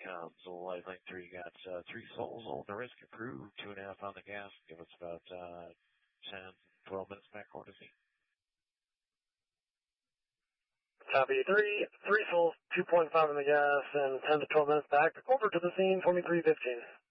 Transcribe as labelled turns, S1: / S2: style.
S1: comes. Light lane 3 got 3 souls on the risk approved, 2.5 on the gas. Give us about 10, 12 minutes back over to scene.
S2: Copy, 3 souls, 2.5 on the gas, and 10 to 12 minutes back. Over to the scene, 2315.